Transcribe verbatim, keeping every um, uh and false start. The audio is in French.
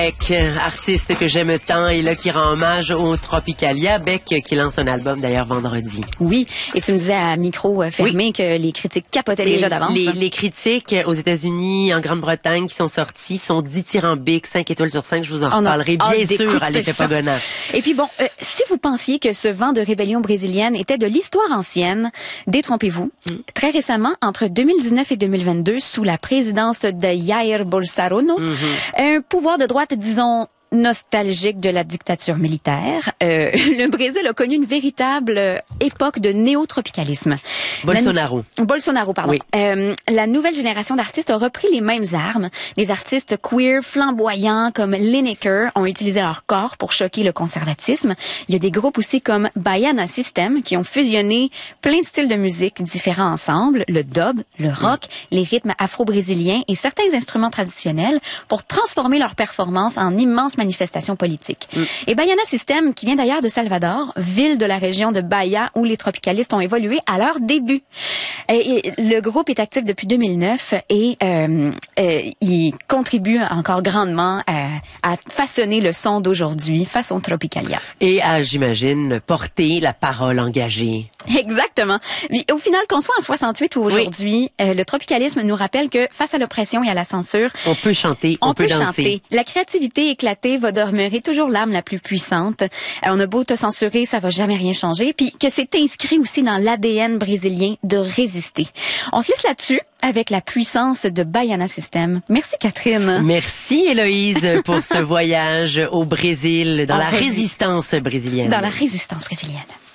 Beck, artiste que j'aime tant et là qui rend hommage au Tropicalia. Beck qui lance un album d'ailleurs vendredi. Oui, et tu me disais à micro fermé oui. que les critiques capotaient les, déjà d'avance. Les, les critiques aux États-Unis, en Grande-Bretagne qui sont sorties sont dithyrambiques, cinq étoiles sur cinq. Je vous en reparlerai bien sûr à l'effet Pagona. Et puis bon, euh, si vous pensiez que ce vent de rébellion brésilienne était de l'histoire ancienne, détrompez-vous. Mm. Très récemment, entre deux mille dix-neuf et deux mille vingt-deux, sous la présidence de Jair Bolsonaro, mm-hmm. un pouvoir de droite, disons, nostalgique de la dictature militaire, euh, le Brésil a connu une véritable époque de néotropicalisme. Bolsonaro. La, Bolsonaro, pardon. Oui. Euh, la nouvelle génération d'artistes a repris les mêmes armes. Les artistes queer flamboyants comme Lineker ont utilisé leur corps pour choquer le conservatisme. Il y a des groupes aussi comme Baiana System qui ont fusionné plein de styles de musique différents ensemble, le dub, le rock, mm. les rythmes afro-brésiliens et certains instruments traditionnels pour transformer leur performance en immense manifestation politique. Mm. Et Baiana System, qui vient d'ailleurs de Salvador, ville de la région de Bahia où les tropicalistes ont évolué à leur début. Et, et, le groupe est actif depuis deux mille neuf et euh, euh, il contribue encore grandement à, à façonner le son d'aujourd'hui, façon Tropicalia. Et à, j'imagine, porter la parole engagée. Exactement. Mais au final, qu'on soit en soixante-huit ou aujourd'hui, oui. euh, le tropicalisme nous rappelle que face à l'oppression et à la censure, on peut chanter, on, on peut, peut danser. chanter. La créativité éclatée va demeurer toujours l'arme la plus puissante. Euh, on a beau te censurer, ça va jamais rien changer. Puis que c'est inscrit aussi dans l'A D N brésilien de résister. On se laisse là-dessus avec la puissance de Baiana System. Merci Catherine. Merci Héloïse pour ce voyage au Brésil, dans en la résistance brésilienne. Dans la résistance brésilienne.